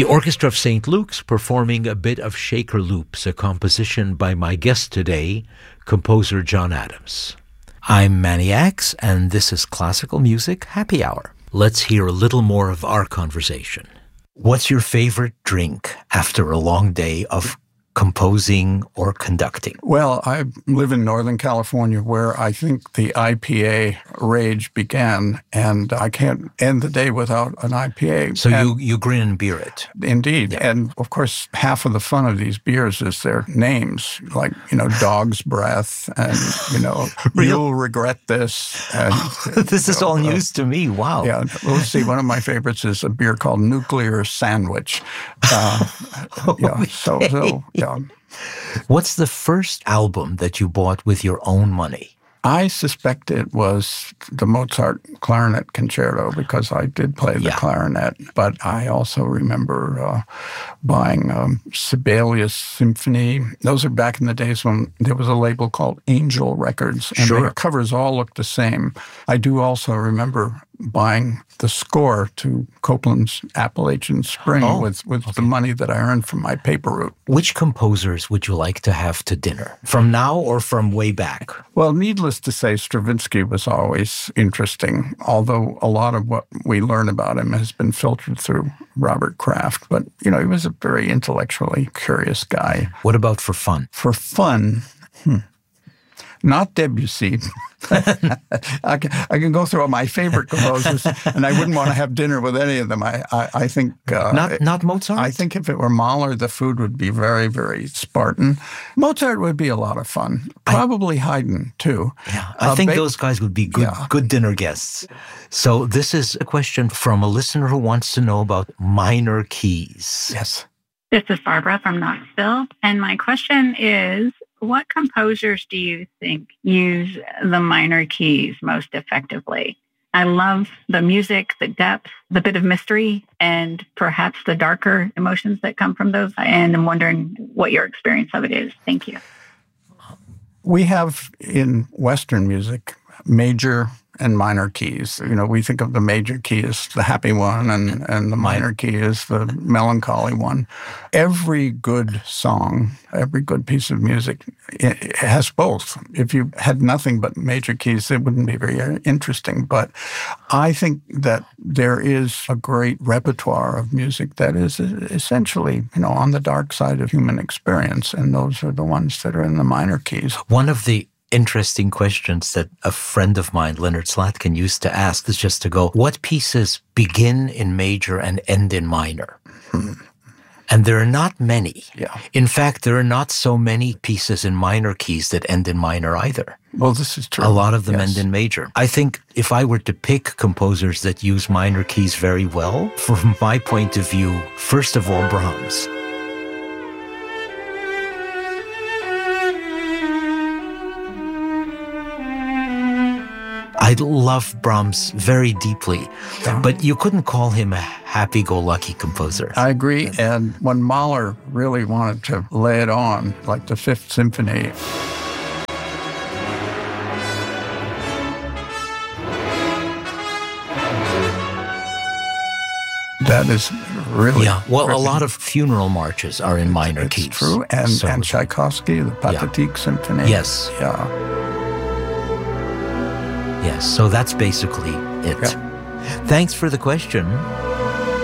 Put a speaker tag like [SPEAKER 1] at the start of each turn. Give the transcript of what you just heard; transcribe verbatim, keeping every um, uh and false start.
[SPEAKER 1] The Orchestra of Saint Luke's performing a bit of Shaker Loops, a composition by my guest today, composer John Adams. I'm Manny Axe, and this is Classical Music Happy Hour. Let's hear a little more of our conversation. What's your favorite drink after a long day of composing or conducting?
[SPEAKER 2] Well, I live in Northern California, where I think the I P A rage began, and I can't end the day without an I P A.
[SPEAKER 1] So
[SPEAKER 2] and
[SPEAKER 1] you, you grin and beer it.
[SPEAKER 2] Indeed.
[SPEAKER 1] Yeah.
[SPEAKER 2] And, of course, half of the fun of these beers is their names, like, you know, Dog's Breath, and, you know, You'll Regret This. And,
[SPEAKER 1] This is
[SPEAKER 2] know,
[SPEAKER 1] all
[SPEAKER 2] uh,
[SPEAKER 1] news to me. Wow.
[SPEAKER 2] Yeah. Let's see. One of my favorites is a beer called Nuclear Sandwich. Uh, yeah. So, so, yeah.
[SPEAKER 1] What's the first album that you bought with your own money?
[SPEAKER 2] I suspect it was the Mozart Clarinet Concerto, because I did play the
[SPEAKER 1] Yeah.
[SPEAKER 2] clarinet. But I also remember uh, buying um, Sibelius Symphony. Those are back in the days when there was a label called Angel Records, and
[SPEAKER 1] Sure.
[SPEAKER 2] the covers all looked the same. I do also remember buying the score to Copland's Appalachian Spring
[SPEAKER 1] Oh,
[SPEAKER 2] with, with
[SPEAKER 1] okay.
[SPEAKER 2] the money that I earned from my paper route.
[SPEAKER 1] Which composers would you like to have to dinner? From now or from way back?
[SPEAKER 2] Well, needless to say, Stravinsky was always interesting, although a lot of what we learn about him has been filtered through Robert Kraft. But, you know, he was a very intellectually curious guy.
[SPEAKER 1] What about for fun?
[SPEAKER 2] For fun, hmm, not Debussy. I, can, I can go through all my favorite composers, and I wouldn't want to have dinner with any of them. I, I, I think... Uh,
[SPEAKER 1] Not not Mozart?
[SPEAKER 2] I think if it were Mahler, the food would be very, very Spartan. Mozart would be a lot of fun. Probably Haydn, too.
[SPEAKER 1] Yeah, I
[SPEAKER 2] Uh,
[SPEAKER 1] think
[SPEAKER 2] Be-
[SPEAKER 1] those guys would be good,
[SPEAKER 2] Yeah.
[SPEAKER 1] good dinner guests. So this is a question from a listener who wants to know about minor keys.
[SPEAKER 2] Yes.
[SPEAKER 3] This is Barbara from Knoxville. And my question is, what composers do you think use the minor keys most effectively? I love the music, the depth, the bit of mystery, and perhaps the darker emotions that come from those. And I'm wondering what your experience of it is. Thank you.
[SPEAKER 2] We have in Western music major and minor keys. You know, we think of the major key as the happy one, and, and the minor key is the melancholy one. Every good song, every good piece of music, it has both. If you had nothing but major keys, it wouldn't be very interesting. But I think that there is a great repertoire of music that is essentially, you know, on the dark side of human experience, and those are the ones that are in the minor keys.
[SPEAKER 1] One of the interesting questions that a friend of mine, Leonard Slatkin, used to ask is just to go, what pieces begin in major and end in minor?
[SPEAKER 2] Hmm.
[SPEAKER 1] And there are not many.
[SPEAKER 2] Yeah.
[SPEAKER 1] In fact, there are not so many pieces in minor keys that end in minor either.
[SPEAKER 2] Well, this is true.
[SPEAKER 1] A lot of them
[SPEAKER 2] Yes.
[SPEAKER 1] end in major. I think if I were to pick composers that use minor keys very well, from my point of view, first of all, Brahms. I love Brahms very deeply, but you couldn't call him a happy-go-lucky composer.
[SPEAKER 2] I agree. And when Mahler really wanted to lay it on, like the Fifth Symphony, that is really...
[SPEAKER 1] Yeah, well, a
[SPEAKER 2] really-
[SPEAKER 1] lot of funeral marches are in minor
[SPEAKER 2] it's
[SPEAKER 1] keys.
[SPEAKER 2] true. And,
[SPEAKER 1] So-
[SPEAKER 2] and Tchaikovsky, the Pathetique Symphony.
[SPEAKER 1] Yes.
[SPEAKER 2] Yeah.
[SPEAKER 1] Yes, so that's basically it. Thanks for the question.